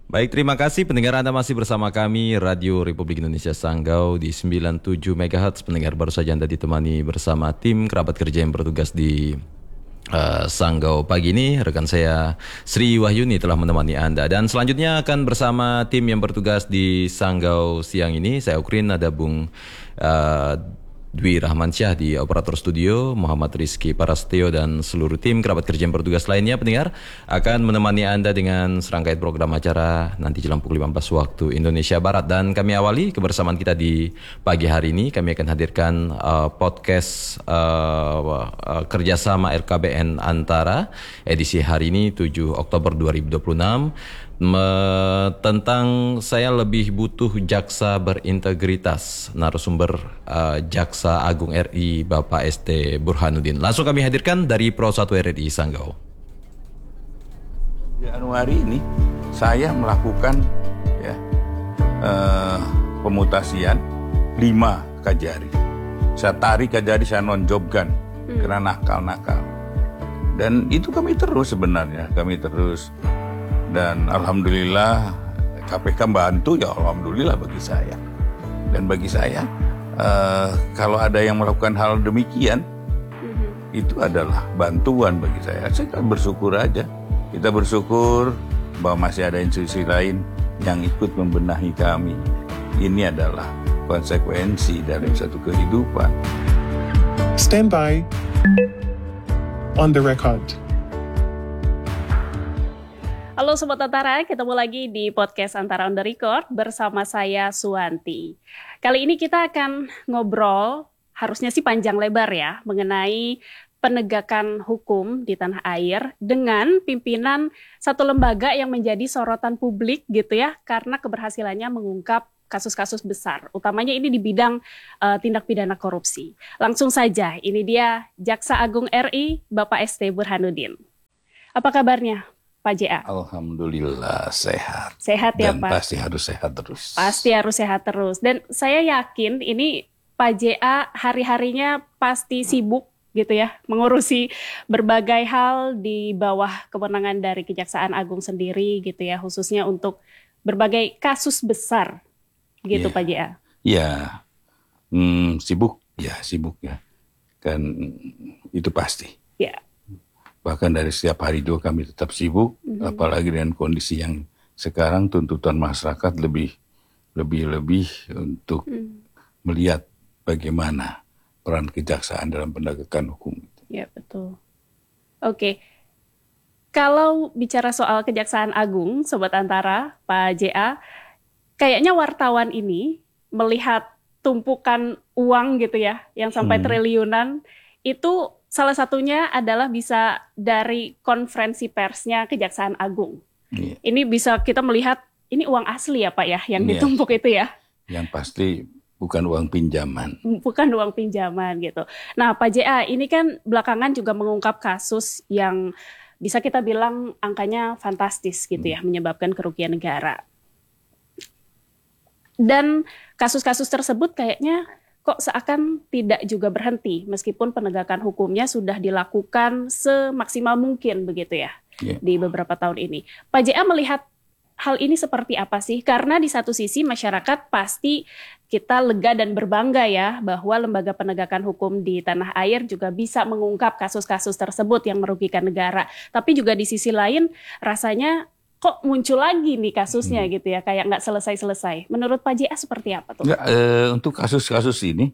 Baik, terima kasih pendengar Anda masih bersama kami Radio Republik Indonesia Sanggau di 97 MHz. Pendengar baru saja Anda ditemani bersama tim kerabat kerja yang bertugas di Sanggau pagi ini. Rekan saya Sri Wahyuni telah menemani Anda. Dan selanjutnya akan bersama tim yang bertugas di Sanggau siang ini. Saya Ukrin, ada Bung Dwi Rahmansyah di operator studio, Muhammad Rizky Parastio dan seluruh tim kerabat kerja yang bertugas lainnya, pendengar, akan menemani Anda dengan serangkaian program acara nanti jelang pukul 15 waktu Indonesia Barat. Dan kami awali kebersamaan kita di pagi hari ini. Kami akan hadirkan podcast kerjasama RKBN Antara edisi hari ini 7 Oktober 2026 tentang saya lebih butuh jaksa berintegritas, narasumber Jaksa Agung RI Bapak ST Burhanuddin. Langsung kami hadirkan dari Pro 1 RRI Sanggau. Januari ini saya melakukan pemutasian 5 Kajari. Saya tarik Kajari, saya non-jobkan karena nakal-nakal. Dan itu kami terus sebenarnya, Dan alhamdulillah KPK bantu, ya alhamdulillah bagi saya. Dan bagi saya kalau ada yang melakukan hal demikian, itu adalah bantuan bagi saya. Saya kan bersyukur aja. Kita bersyukur bahwa masih ada institusi lain yang ikut membenahi kami. Ini adalah konsekuensi dari satu kehidupan. Stand by. On the record. Halo Sobat Antara, ketemu lagi di podcast Antara on the Record bersama saya Suwanti. Kali ini kita akan ngobrol, harusnya sih panjang lebar ya, mengenai penegakan hukum di tanah air dengan pimpinan satu lembaga yang menjadi sorotan publik gitu ya, karena keberhasilannya mengungkap kasus-kasus besar, utamanya ini di bidang tindak pidana korupsi. Langsung saja, ini dia Jaksa Agung RI Bapak ST Burhanuddin. Apa kabarnya Pak JA? Alhamdulillah sehat. Sehat ya dan Pak? Dan pasti harus sehat terus. Pasti harus sehat terus. Dan saya yakin ini Pak JA hari-harinya pasti sibuk gitu ya, mengurusi berbagai hal di bawah kewenangan dari Kejaksaan Agung sendiri gitu ya, khususnya untuk berbagai kasus besar gitu Pak JA. Iya, sibuk ya. Kan itu pasti. Ya. Bahkan dari setiap hari itu kami tetap sibuk, apalagi dengan kondisi yang sekarang tuntutan masyarakat lebih untuk melihat bagaimana peran kejaksaan dalam penegakan hukum. Ya betul. Oke, kalau bicara soal Kejaksaan Agung, Sobat Antara, Pak JA, kayaknya wartawan ini melihat tumpukan uang gitu ya, yang sampai triliunan, itu salah satunya adalah bisa dari konferensi persnya Kejaksaan Agung. Yeah. Ini bisa kita melihat, ini uang asli ya Pak ya, yang ditumpuk itu ya? Yang pasti bukan uang pinjaman. Bukan uang pinjaman gitu. Nah Pak JA, ini kan belakangan juga mengungkap kasus yang bisa kita bilang angkanya fantastis gitu ya, menyebabkan kerugian negara. Dan kasus-kasus tersebut kayaknya kok seakan tidak juga berhenti, meskipun penegakan hukumnya sudah dilakukan semaksimal mungkin begitu ya, di beberapa tahun ini. Pak JA melihat hal ini seperti apa sih? Karena di satu sisi masyarakat pasti kita lega dan berbangga ya, bahwa lembaga penegakan hukum di tanah air juga bisa mengungkap kasus-kasus tersebut yang merugikan negara. Tapi juga di sisi lain rasanya kok muncul lagi nih kasusnya gitu ya, kayak nggak selesai-selesai. Menurut Pak JA seperti apa tuh? Untuk kasus-kasus ini,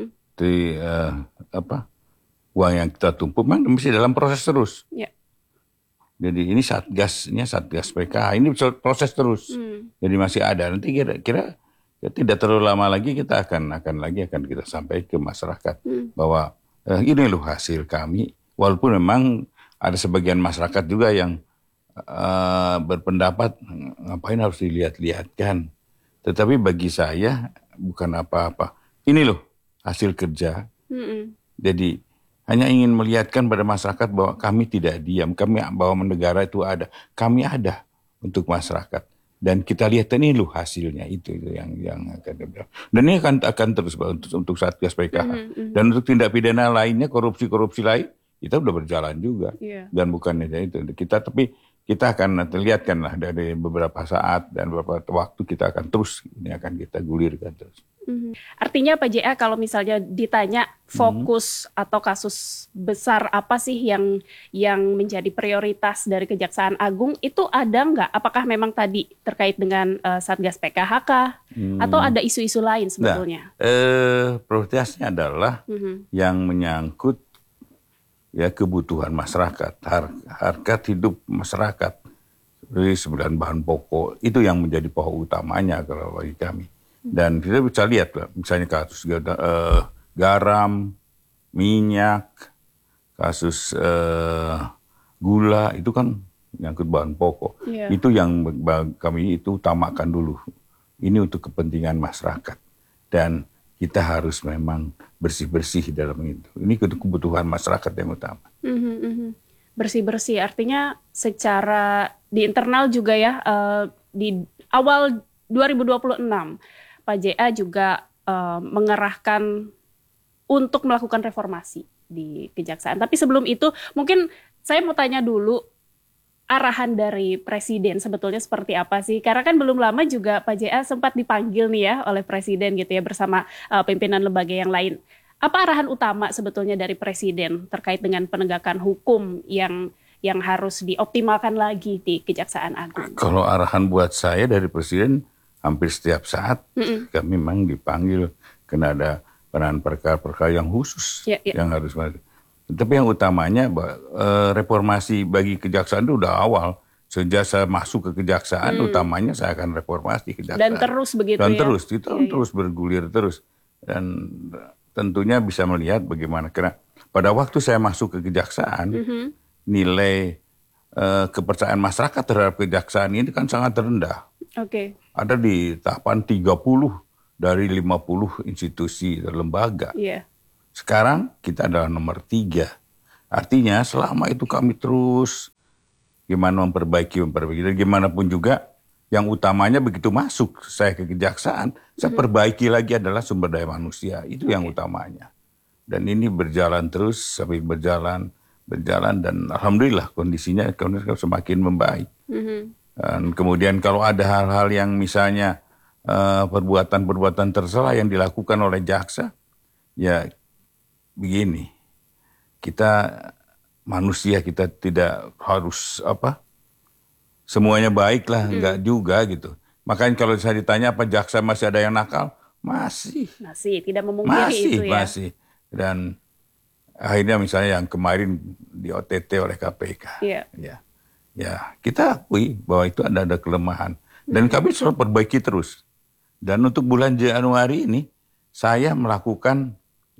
uang yang kita tumpuk memang masih dalam proses terus. Ya. Jadi ini Satgas PKH, ini proses terus. Jadi masih ada. Nanti kira-kira tidak terlalu lama lagi kita akan kita sampaikan ke masyarakat bahwa ini loh hasil kami. Walaupun memang ada sebagian masyarakat juga yang berpendapat ngapain harus dilihat-lihatkan. Tetapi bagi saya bukan apa-apa. Ini loh hasil kerja. Jadi hanya ingin melihatkan pada masyarakat bahwa kami tidak diam. Kami bahwa negara itu ada. Kami ada untuk masyarakat. Dan kita lihat ini loh hasilnya itu yang akan dibilang. Dan ini akan terus untuk Satgas PKH. Dan untuk tindak pidana lainnya, korupsi lain, kita udah berjalan juga. Dan bukan itu kita, tapi kita akan nanti lihatkan lah dari beberapa saat dan beberapa waktu kita akan terus ini akan kita gulirkan terus. Artinya Pak JA kalau misalnya ditanya fokus atau kasus besar apa sih yang menjadi prioritas dari Kejaksaan Agung itu ada nggak? Apakah memang tadi terkait dengan Satgas PKHK atau ada isu-isu lain sebetulnya? Prioritasnya adalah yang menyangkut ya kebutuhan masyarakat, harga hidup masyarakat, dari 9 bahan pokok itu yang menjadi pokok utamanya kalau bagi kami. Dan kita bisa lihat lah, misalnya kasus garam, minyak, kasus gula itu kan menyangkut bahan pokok. Yeah. Itu yang kami itu utamakan dulu. Ini untuk kepentingan masyarakat dan kita harus memang bersih-bersih dalam itu. Ini kebutuhan masyarakat yang utama. Bersih-bersih artinya secara di internal juga ya, di awal 2026 Pak JA juga mengerahkan untuk melakukan reformasi di Kejaksaan. Tapi sebelum itu mungkin saya mau tanya dulu arahan dari Presiden sebetulnya seperti apa sih? Karena kan belum lama juga Pak JA sempat dipanggil nih ya oleh Presiden gitu ya bersama pimpinan lembaga yang lain. Apa arahan utama sebetulnya dari Presiden terkait dengan penegakan hukum yang harus dioptimalkan lagi di Kejaksaan Agung? Kalau arahan buat saya dari Presiden hampir setiap saat kami memang dipanggil karena ada peran perkara-perkara yang khusus yang harus masuk. Tapi yang utamanya reformasi bagi kejaksaan itu udah awal. Sejak saya masuk ke kejaksaan, utamanya saya akan reformasi kejaksaan. Dan terus begitu dan terus, itu terus bergulir terus. Dan tentunya bisa melihat bagaimana. Karena pada waktu saya masuk ke kejaksaan, nilai kepercayaan masyarakat terhadap kejaksaan ini kan sangat rendah. Ada di tahapan 30 dari 50 institusi dan lembaga. Sekarang kita adalah nomor 3. Artinya selama itu kami terus gimana memperbaiki. Dan gimana pun juga yang utamanya begitu masuk saya ke kejaksaan, saya perbaiki lagi adalah sumber daya manusia. Itu yang utamanya. Dan ini berjalan terus sampai berjalan dan alhamdulillah kondisinya semakin membaik. Dan kemudian kalau ada hal-hal yang misalnya perbuatan-perbuatan tercela yang dilakukan oleh jaksa, ya begini, kita manusia, kita tidak harus semuanya baik lah, enggak juga gitu. Makanya kalau saya ditanya apa jaksa masih ada yang nakal, masih tidak memungkiri itu ya. Masih. Dan akhirnya misalnya yang kemarin di OTT oleh KPK, ya kita akui bahwa itu ada kelemahan dan kami selalu perbaiki terus. Dan untuk bulan Januari ini saya melakukan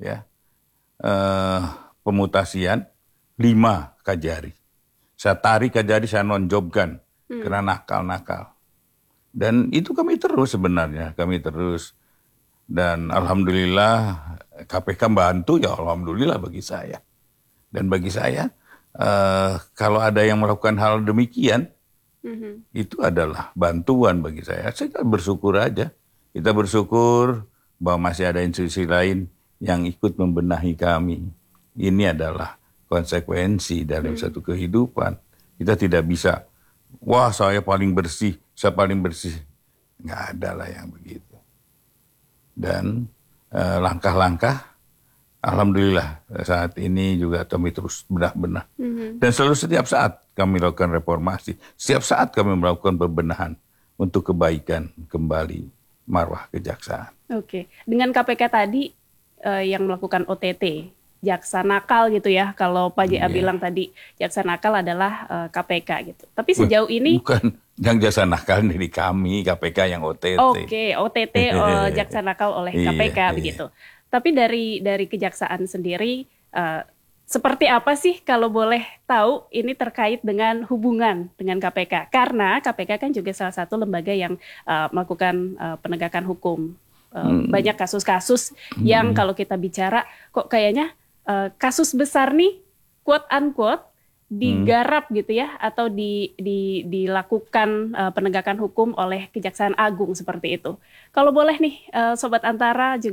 pemutasian 5 Kajari. Saya tarik Kajari, saya non-jobkan karena nakal-nakal. Dan itu kami terus sebenarnya, Dan alhamdulillah KPK bantu, ya alhamdulillah bagi saya. Dan bagi saya, kalau ada yang melakukan hal demikian, itu adalah bantuan bagi saya. Saya bersyukur aja. Kita bersyukur bahwa masih ada institusi lain yang ikut membenahi kami. Ini adalah konsekuensi dalam satu kehidupan. Kita tidak bisa, wah saya paling bersih. Nggak ada lah yang begitu. Dan langkah-langkah, alhamdulillah saat ini juga kami terus benah-benah. Dan selalu setiap saat kami melakukan reformasi. Setiap saat kami melakukan pembenahan untuk kebaikan kembali marwah kejaksaan. Dengan KPK tadi yang melakukan OTT, jaksa nakal gitu ya. Kalau Pak JA bilang tadi jaksa nakal adalah KPK gitu. Tapi sejauh ini bukan yang jaksa nakal dari kami, KPK yang OTT. OTT jaksa nakal oleh KPK begitu. Tapi dari kejaksaan sendiri seperti apa sih kalau boleh tahu ini terkait dengan hubungan dengan KPK? Karena KPK kan juga salah satu lembaga yang melakukan penegakan hukum. Banyak kasus-kasus yang kalau kita bicara kok kayaknya kasus besar nih quote unquote digarap gitu ya atau dilakukan penegakan hukum oleh Kejaksaan Agung seperti itu. Kalau boleh nih Sobat Antara juga